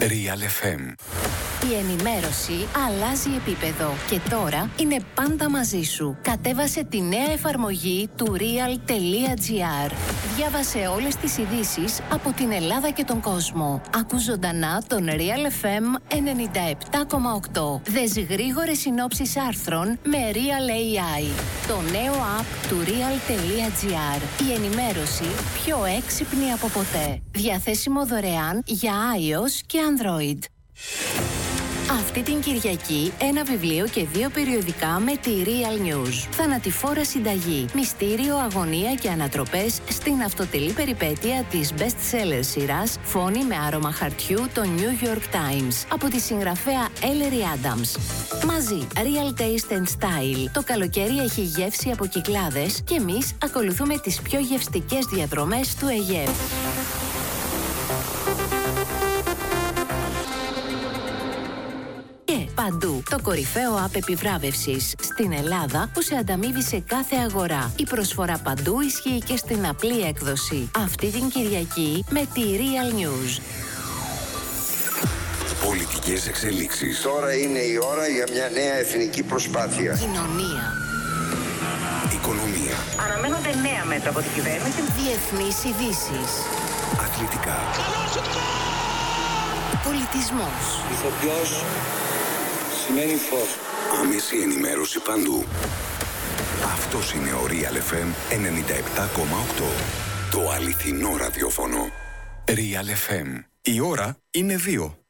Real FM. Η ενημέρωση αλλάζει επίπεδο και τώρα είναι πάντα μαζί σου. Κατέβασε τη νέα εφαρμογή του real.gr. Διάβασε όλες τις ειδήσεις από την Ελλάδα και τον κόσμο. Άκου ζωντανά τον Real FM 97,8. Δες γρήγορες συνόψεις άρθρων με Real AI. Το νέο app του real.gr. Η ενημέρωση πιο έξυπνη από ποτέ. Διαθέσιμο δωρεάν για iOS και Android. Αυτή την Κυριακή ένα βιβλίο και 2 περιοδικά με τη Real News. Θανατηφόρα συνταγή, μυστήριο, αγωνία και ανατροπές στην αυτοτελή περιπέτεια της best-seller σειράς Φόνη με άρωμα χαρτιού το New York Times από τη συγγραφέα Ellery Adams. Μαζί, Real Taste and Style. Το καλοκαίρι έχει γεύση από Κυκλάδες και εμείς ακολουθούμε τις πιο γευστικές διαδρομές του Αιγαίου. Παντού, το κορυφαίο app επιβράβευσης στην Ελλάδα που σε ανταμείβει σε κάθε αγορά. Η προσφορά παντού ισχύει και στην απλή έκδοση. Αυτή την Κυριακή με τη Real News. Πολιτικές εξελίξεις. Τώρα είναι η ώρα για μια νέα εθνική προσπάθεια. Κοινωνία. Οικονομία. Αναμένονται νέα μέτρα από την κυβέρνηση. Διεθνείς ειδήσεις. Αθλητικά. Πολιτισμός. Ηθοποιός σημαίνει φως. Άμεση ενημέρωση παντού. Αυτός είναι ο Real FM 97,8. Το αληθινό ραδιόφωνο. Real FM. Η ώρα είναι 2.